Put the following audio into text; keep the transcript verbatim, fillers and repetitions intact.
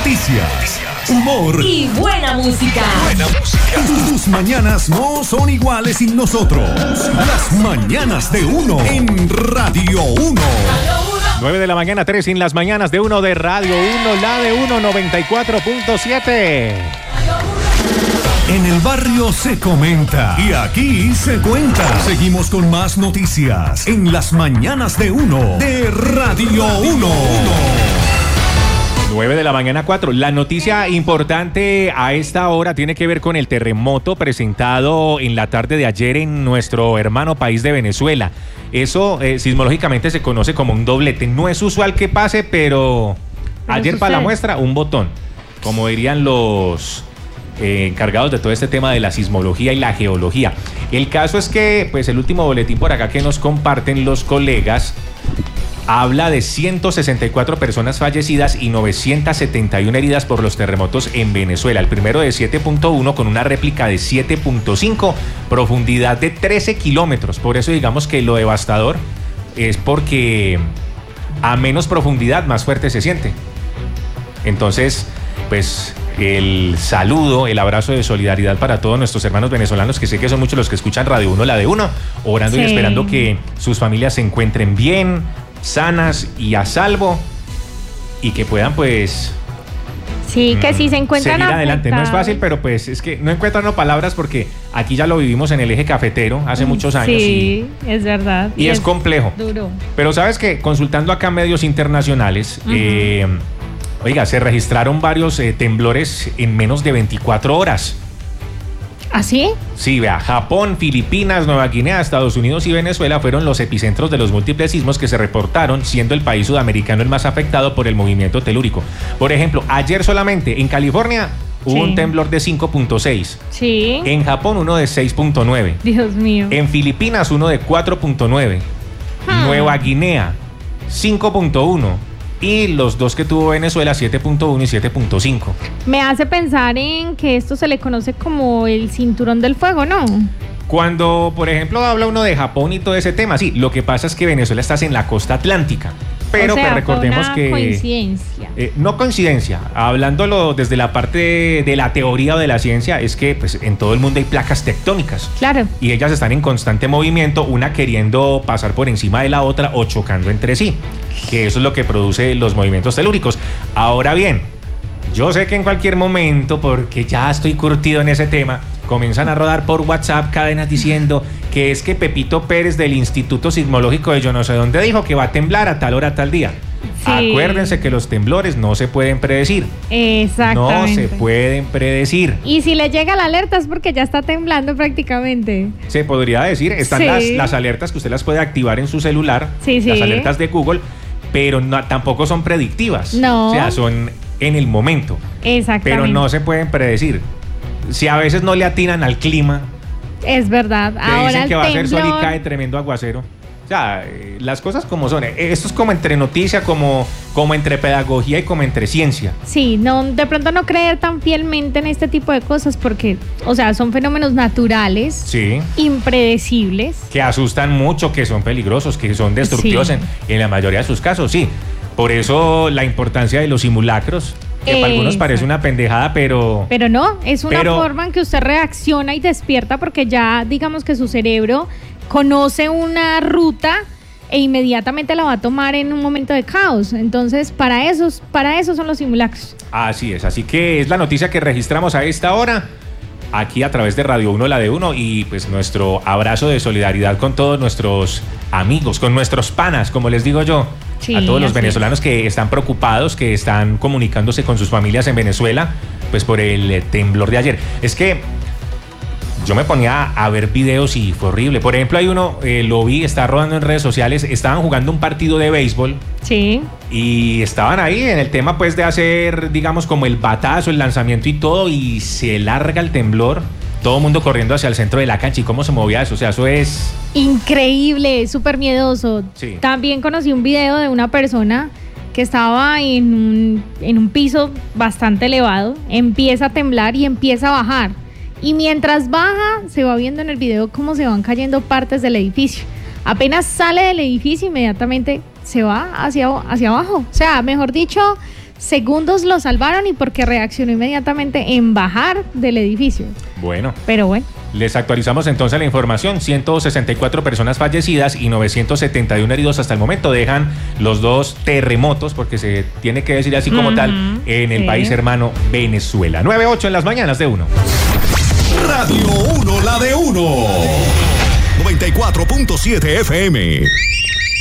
noticias, humor y buena música. Buena música. Tus mañanas no son iguales sin nosotros. Las mañanas de uno en Radio uno. nueve de la mañana, tres en las mañanas de uno de Radio uno, la de uno noventa y cuatro punto siete. En el barrio se comenta y aquí se cuenta. Seguimos con más noticias en las mañanas de uno de Radio uno. nueve de la mañana, cuatro. La noticia importante a esta hora tiene que ver con el terremoto presentado en la tarde de ayer en nuestro hermano país de Venezuela. Eso eh, sismológicamente se conoce como un doblete. No es usual que pase, pero, pero ayer sucede. Para la muestra, un botón. Como dirían los eh, encargados de todo este tema de la sismología y la geología. El caso es que, pues, el último boletín por acá que nos comparten los colegas habla de ciento sesenta y cuatro personas fallecidas y novecientas setenta y una heridas por los terremotos en Venezuela. El primero de siete punto uno con una réplica de siete punto cinco, profundidad de trece kilómetros. Por eso digamos que lo devastador es porque a menos profundidad más fuerte se siente. Entonces, pues el saludo, el abrazo de solidaridad para todos nuestros hermanos venezolanos, que sé que son muchos los que escuchan Radio uno, la de uno, orando sí. y esperando que sus familias se encuentren bien, sanas y a salvo, y que puedan pues sí, que sí se encuentran seguir afectados. adelante. No es fácil, pero pues es que no encuentran no palabras porque aquí ya lo vivimos en el eje cafetero hace muchos años. Sí, y, es verdad. Y, y es, es complejo. Duro. Pero sabes que consultando acá medios internacionales, uh-huh. eh, oiga, se registraron varios eh, temblores en menos de veinticuatro horas. ¿Ah, sí? Sí, vea, Japón, Filipinas, Nueva Guinea, Estados Unidos y Venezuela fueron los epicentros de los múltiples sismos que se reportaron, siendo el país sudamericano el más afectado por el movimiento telúrico. Por ejemplo, ayer solamente en California hubo sí. un temblor de cinco punto seis. Sí. En Japón uno de seis punto nueve. Dios mío. En Filipinas uno de cuatro punto nueve. Hmm. Nueva Guinea cinco punto uno. Y los dos que tuvo Venezuela, siete punto uno y siete punto cinco. Me hace pensar en que esto se le conoce como el cinturón del fuego, ¿no? Cuando, por ejemplo, habla uno de Japón y todo ese tema, sí, lo que pasa es que Venezuela está en la costa atlántica. Pero o sea, que recordemos fue una que... coincidencia. Eh, no coincidencia, hablándolo desde la parte de, de la teoría o de la ciencia, es que pues, en todo el mundo hay placas tectónicas. Claro. Y ellas están en constante movimiento, una queriendo pasar por encima de la otra o chocando entre sí. Que eso es lo que produce los movimientos telúricos. Ahora bien, yo sé que en cualquier momento, porque ya estoy curtido en ese tema, comienzan a rodar por WhatsApp cadenas diciendo que es que Pepito Pérez del Instituto Sismológico de yo no sé dónde dijo que va a temblar a tal hora, a tal día. Sí. Acuérdense que los temblores no se pueden predecir. Exactamente. No se pueden predecir. Y si le llega la alerta es porque ya está temblando prácticamente. Se podría decir, están sí. las, las alertas que usted las puede activar en su celular, sí, sí. las alertas de Google, pero no, tampoco son predictivas. No. O sea, son en el momento. Exactamente. Pero no se pueden predecir. Si a veces no le atinan al clima. Es verdad. Que ahora dicen que va temblor... a ser sol y cae tremendo aguacero. O sea, eh, las cosas como son. Esto es como entre noticia, como, como entre pedagogía y como entre ciencia. Sí, no, de pronto no creer tan fielmente en este tipo de cosas porque, o sea, son fenómenos naturales, sí, impredecibles. Que asustan mucho, que son peligrosos, que son destructivos sí. en, en la mayoría de sus casos, sí. Por eso la importancia de los simulacros, que para algunos parece una pendejada, pero... Pero no, es una pero, forma en que usted reacciona y despierta porque ya, digamos que su cerebro conoce una ruta e inmediatamente la va a tomar en un momento de caos. Entonces, para eso, para eso son los simulacros. Así es, así que es la noticia que registramos a esta hora, aquí a través de Radio uno, la de uno, y pues nuestro abrazo de solidaridad con todos nuestros amigos, con nuestros panas, como les digo yo. Sí, a todos los venezolanos es. que están preocupados, que están comunicándose con sus familias en Venezuela, pues por el temblor de ayer. Es que yo me ponía a ver videos y fue horrible. Por ejemplo, hay uno, eh, lo vi, está rodando en redes sociales, estaban jugando un partido de béisbol. Sí. Y estaban ahí en el tema pues de hacer, digamos, como el batazo, el lanzamiento y todo, y se larga el temblor. Todo el mundo corriendo hacia el centro de la cancha. ¿Y cómo se movía eso? O sea, eso es... increíble, súper miedoso. Sí. También conocí un video de una persona que estaba en un, en un piso bastante elevado, empieza a temblar y empieza a bajar. Y mientras baja, se va viendo en el video cómo se van cayendo partes del edificio. Apenas sale del edificio, inmediatamente se va hacia, hacia abajo. O sea, mejor dicho, segundos lo salvaron y porque reaccionó inmediatamente en bajar del edificio. Bueno. Pero bueno. Les actualizamos entonces la información. ciento sesenta y cuatro personas fallecidas y novecientos setenta y uno heridos hasta el momento. Dejan los dos terremotos, porque se tiene que decir así como uh-huh. tal, en el sí. país hermano Venezuela. nueve ocho en las mañanas de uno. Radio uno, la de uno. noventa y cuatro punto siete F M.